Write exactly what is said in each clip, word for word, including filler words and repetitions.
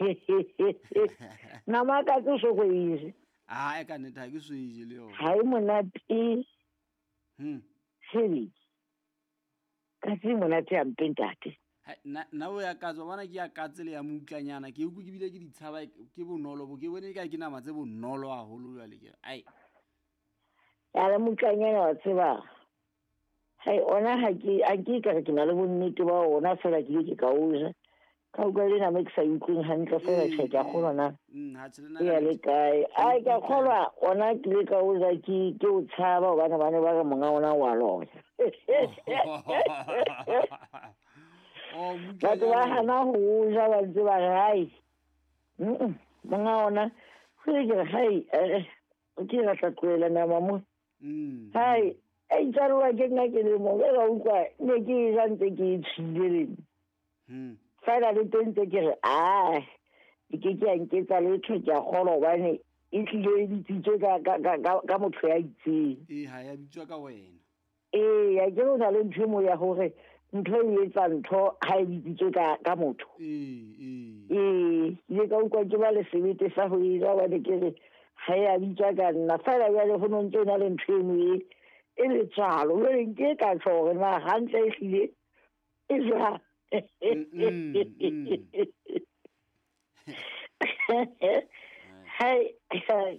nama ka tse so go ise a e ka neta ke so ije le yona ha e monate hm hedi ka tse monate ya mpentate na na o ya ka tswa bona ke ya katse le ya mutlanyana ke uku ke bile ke ditshaba ke bonolo bo ke bone ka ke nama tse bonolo a holo ya le ke ai ya le mutlanyana wa tseba hai ona ha ke a ke ka ke na le bonnete ba ona fela ke ke ka uza ka uka le nama ke sa utlweng hantle fela ke ka kgona na mm ha tsena ya le kae ai ka kgolwa ona ke le ka uza ke ke o tshaba bana bana ba ka monga ona wa loya oh batho ba hana ho uza ba ntse ba hai mm monga ona ke ke hai ke ra tla tloela nama mo mm hai e tsarwa ke nna ke le mo ga utlwa ne ke ja ntse ke tshile hm fela le tente ke re a ke ke a nketsa le tho ke a kgolo bane e tlile di tsitse ka ka ka ka motho ya itseng e ha ya bitswa ka wena eh ya ke go na le ntho mo ya hore ntho e etsa ntho ha e bitsitswe ka ka motho eh eh eh ile ka utlwa ke ba le sebete sa ho ira ba ke re ha ya bitswa ka nna fela ya le ho ntse na le ntho e nngwe e le tsalo le nke ka tsore na hantle e hlile e ja hai hai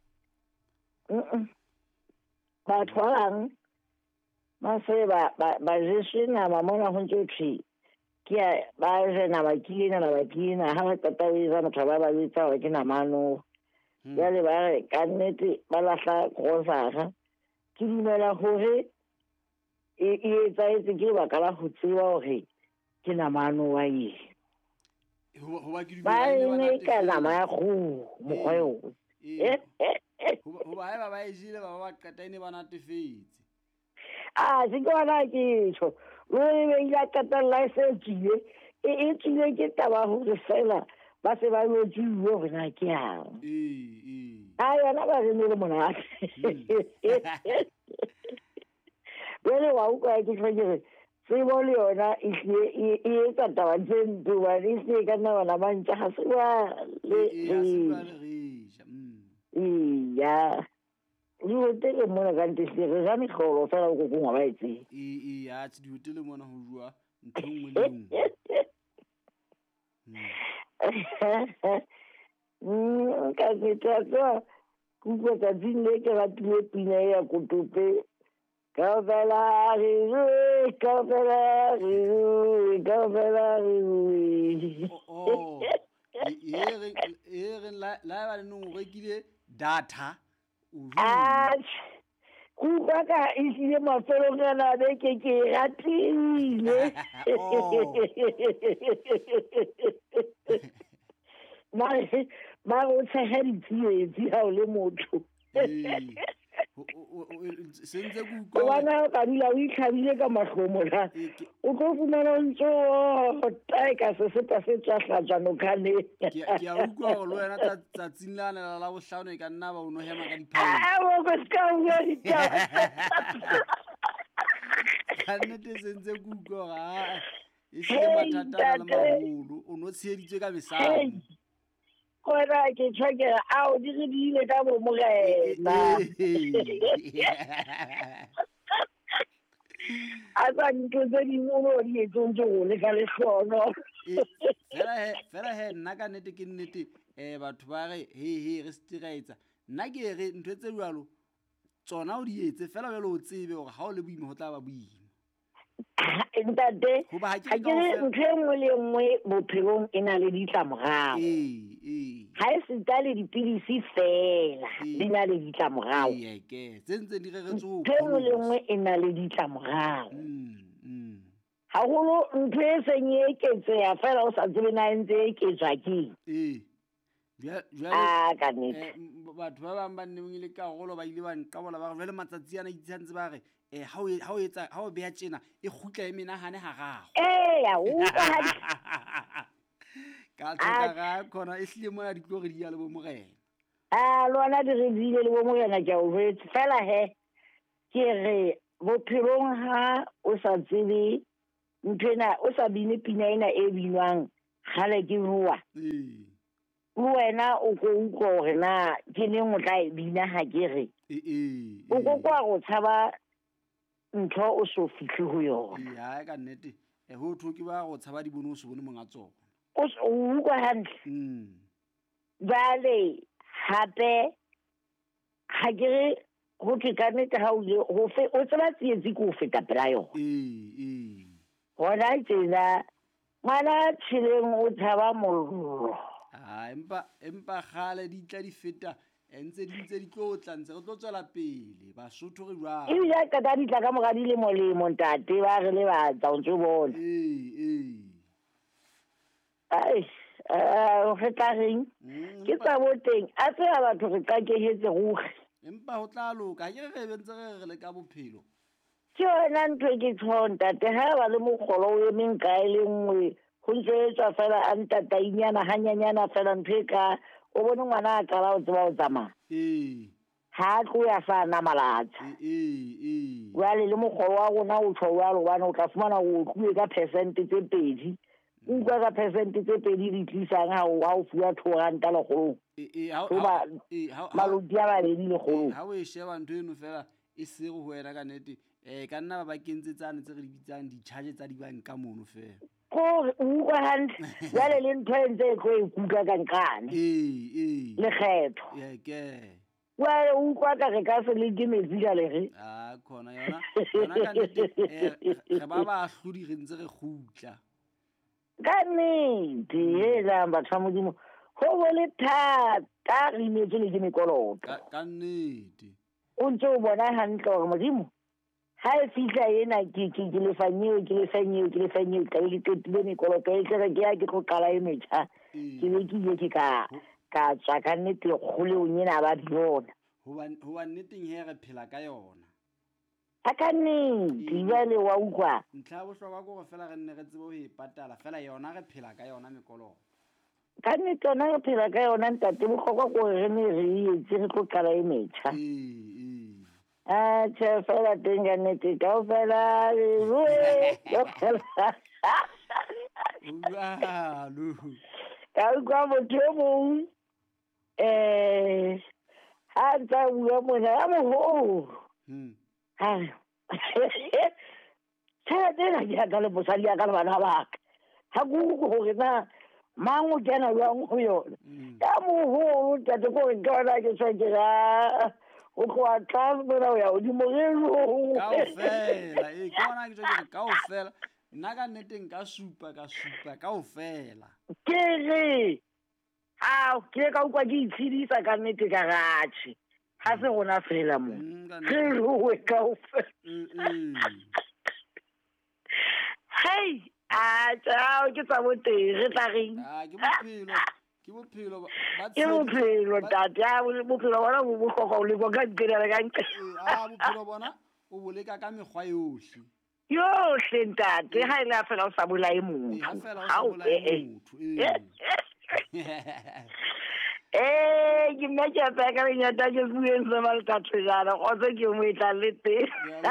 batho ba bang ba se ba ba je nama mona ho ntse thwi ke ba je nama kile na ba kina ha ba tata o isa motho ba ba bitsa wa ke namano ya le ba re ka nnete ba lahla go saga ke dumela hore e etsa etse ke ba kala ho tseba hore ke namano wa ye ho ba ke ba dumela ne ka nama ya go mogoyo eh ho ba ha ba e jile ba ba kata ine ba natefetse ah se gona ke tso o be ya kata license e e tsile ke taba ho se fela ba se ba lo tsuo bona ke ya eh eh ai ana ba re le mona wele wa uka ke tshwere se bo le yona e e e etsa taba tse ntuwa di se ka na bana ba ntja ha se wa le e a se ba le reja mm ya di hotele mona ka ntse se re ja mekgolo fela go go ngwa ba itse e e ya tse di hotele mona ho jua ntho nngwe le nngwe mm ka se tswa ku go ka dinle ke ba tile pina ya kutupe Kavelari, kavelari, kavelari. Oh, e re e re la la ba le no rekile data o Ah, ku ba ka isile mafelo kana be ke ke ratile. Ma ma o tshegetsi di ha o le motho. sentse ku ko bana ka dula o itlhabile ka mahlomo la o tlo fumana ntso tai ka se se ta se tsa hlatsano khane ke a utlwa go lo yena tsa tsatsing la la la bohlano e ka nna ba o no hema ka diphai a o go ska o ya ditsa ka nnete sentse ku utlwa ga e se mathata le maholo o no tsheditswe ka mesamo kora ke tshwakela a o di re di ile ka bo mogena a tsa ntho tse dingwe mo di etsong tse go le ka lehlono fela he fela he nna ka nnete ke nnete eh batho ba re he he re stiraetsa nna ke re ntho tse jwalo tsona o di etse fela jalo o tsebe gore ha o le boima go tla ba boima ntate ha ke re ntho e nngwe le nngwe bophelong e na le ditlamorago ha e se ta le dipidisi fela di na le ditlamorago tse di reretswe go ntho e nngwe le nngwe e na le ditlamorago haholo ntho e seng e eketseha fela o sa tsebe na e ntse e eketswa keng a ka nnete batho ba bang ba nneng le karolo ba ile ba nqabola ba re jwale matsatsi ana itsantse ba re eh ha o ha o etsa ha o beha tjena e khutla e menahane ha gago eh ya u ka tloka ga khona e hlile mo ya ditlo re di ya le bo morena a lona di re di le bo morena ke o vetsa fela he ke re bophelong ha o sa tsebe ntwena o sa bine pina ena e binwang gale ke bua le wena o ko utlwa gore na ke neng o tla e bina ga ke re o ko kwa go tshaba ntho o se o fitlhe go yona ya ka nnete e ho thwe ke ba go tshaba di bone o se bone monga tsona o utlwa hantle jale hape ga ke re go ke ka nnete ga o tseba tsietsi ke o feta pela yone gona tsena ngwana tšheleng o tshaba mollo empa gale di tla di feta ntse di ntse di tlo tla ntse re tlo tswela pele Basotho re jwang ebile ka ka di tla ka moga di le molemo ntate ba re le batsa o ntse bona ai o feta reng ke tsa boteng a tseba batho re tlakegetse goge empa go tla loka ke re bentse re le ka bophelo ke yona ntho e ke tshontate ga ba le mogolo o emeng kae le nngwe go ntse e tswa fela a ntatainyana ganyanyana fela ntho e ka o bone ngwana a qala o tseba o tsamaya ga a tlo ya fa na malatsha jale le mogolo wa rona o tshwa jalo gobane o tla fumana o tluwe ka percente tse pedi o utlwa ka percente tse pedi di tlisang ga o fiwa two ranta legolong malodi a babedi legolong ga o e sheba ntho eno fela e sego go wena ka nnete um ka nna ba ba kentse tsane tse re di bitsang di-charge tsa dibanka mono fela kore o utlwa hantle jale le ntho e ntse e tlo e kuka kankane lekgetho jale o utlwa ka re ka se le ke metsi ka lege khona yona ka nnete re ba baahlodi re ntse re gutla ka nnete elang batho ba modimo go bo le thata re imetse le ke mekoloto ka nnete o ntse o bona hantle gore modimo ga e fitlha ena ke lefanyeo ke lefanyeo ke lefanyeo ka ke qetile mekoloto e tlere ke ya ke tlo qala e metšha ke be ke ile ke ka tswa ka nnete kgoleong ena ba di yona goba nneteng he re phela ka yona a ka nnete jale wa utlwa ntlha ya bohlokwa ko go fela re nne re tsebe go e patala fela yona re phela ka yona mekoloto ka nnete yona re phela ka yona ntate bohlokwa kore re ne re etse re tlo qala e metšha a tšhe fela teng ka nnete kao fela ka ukwa motho o mong um ga ntse a bua mona ya mogolo tšhelete ena ke yaka le mosadi yaka le bana baka ga ke utlwe gore na mang o kena jwang go yona ya mogolo tate kore ke ona ke sa ke ga o tloa tlase mona o ya godimo kaofela nna ka nneteng ka supa ka supa kaofela ke re ao ke ka ukwa ke itshedisa ka nnete ka gatšhe ga se gona fela mo ge rewe kaofela hei a tsao ke tsa boteng re tla reng ke bophelo ke bophelo tate bophelo bona bo bohlokwa o lekwa ka nkenele ka ntle bophelo bona o bo leka ka mekgwa yohle yohle ntate ga e le a fela o sa bolae motho ee ke nna ke apaya ka lenyata ke bueng sema le kathojana kgotse ke mo e tlang le teng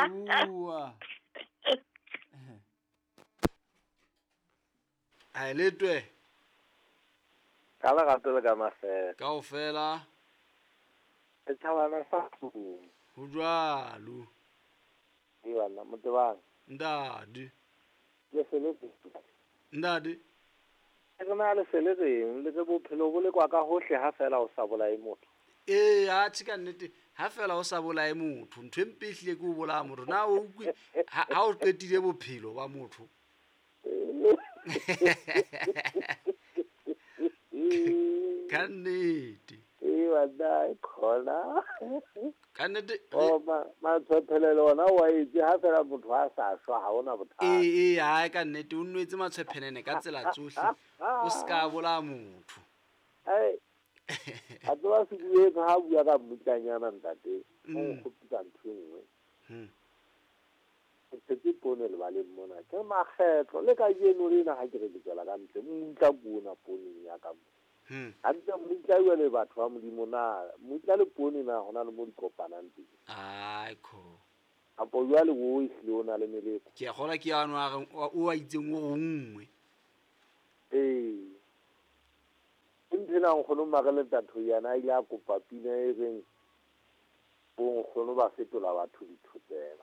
a e letwe ka legato le ka mafela kaofela e tšhabana sa go jalo di bana motebang ndadi le seletse ndadi e ke na le seletseng le ke bophelo bo le kwa ka hohle ha fela o sa bolae motho ee a tšhe ka nnete ha fela o sa bolae motho ntho e mpe ehlile ke o bolaya motho na o ukwe ha o qetile bophelo ba motho ka nnete ee bana e khona ka nnete matshwephelelo ona wa etse ha fela motho a sa shwa ga ona bothata ee hai ka nnete o nnwetse matshwephenene ka tsela tsohle o se ka bolaya motho a tsewa se buetse ga bua ka mmutlanyana ntate o nkgopisa ntho e nngwe ke pone le ba le mona ke makgetlo le ka jeno lena ga ke re letsela ka ntle mmutla kuona poneng ya ka mo gantse mmutla ua le batho ba modimo na mmutla le pone na gona le mo di kopanang teng aiko apo jwa le wo ehlile o na le meleko ke a gola ke ano o a itseng o gongwe ee ntho phela nkgono Magale Tatho yana a ile a kopa pina e reng bo nkgono ba fetola batho dithotsela